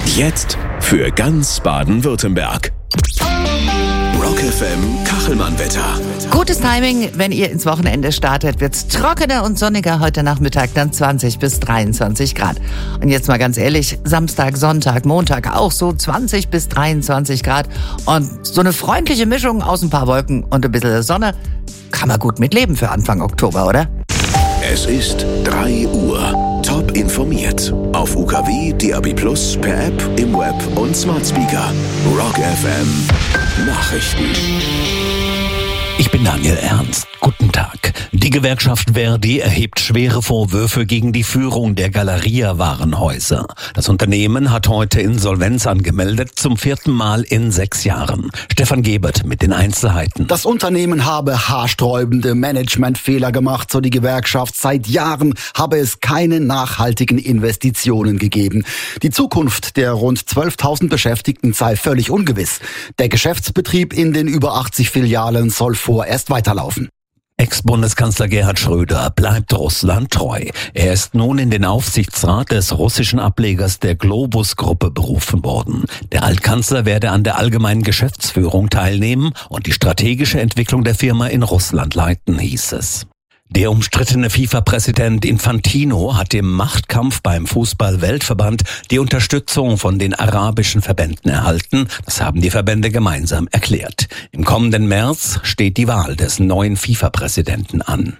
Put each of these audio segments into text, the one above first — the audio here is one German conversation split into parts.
Jetzt für ganz Baden-Württemberg. Rock FM Kachelmann-Wetter. Gutes Timing, wenn ihr ins Wochenende startet, wird's trockener und sonniger heute Nachmittag, dann 20 bis 23 Grad. Und jetzt mal ganz ehrlich, Samstag, Sonntag, Montag auch so 20 bis 23 Grad. Und so eine freundliche Mischung aus ein paar Wolken und ein bisschen Sonne kann man gut mitleben für Anfang Oktober, oder? Es ist 3 Uhr. Top informiert. Auf UKW, DAB+, per App, im Web und Smart Speaker. Rock FM Nachrichten. Ich bin Daniel Ernst. Guten Tag. Die Gewerkschaft ver.di erhebt schwere Vorwürfe gegen die Führung der Galeria-Warenhäuser. Das Unternehmen hat heute Insolvenz angemeldet, zum 4. Mal in 6 Jahren. Stefan Gebert mit den Einzelheiten. Das Unternehmen habe haarsträubende Managementfehler gemacht, so die Gewerkschaft. Seit Jahren habe es keine nachhaltigen Investitionen gegeben. Die Zukunft der rund 12.000 Beschäftigten sei völlig ungewiss. Der Geschäftsbetrieb in den über 80 Filialen soll vorerst weiterlaufen. Ex-Bundeskanzler Gerhard Schröder bleibt Russland treu. Er ist nun in den Aufsichtsrat des russischen Ablegers der Globus-Gruppe berufen worden. Der Altkanzler werde an der allgemeinen Geschäftsführung teilnehmen und die strategische Entwicklung der Firma in Russland leiten, hieß es. Der umstrittene FIFA-Präsident Infantino hat im Machtkampf beim Fußball-Weltverband die Unterstützung von den arabischen Verbänden erhalten. Das haben die Verbände gemeinsam erklärt. Im kommenden März steht die Wahl des neuen FIFA-Präsidenten an.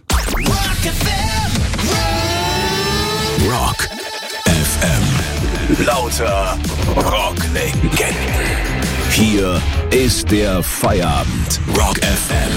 Rock FM. Lauter Rocklegenden. Hier ist der Feierabend. Rock FM.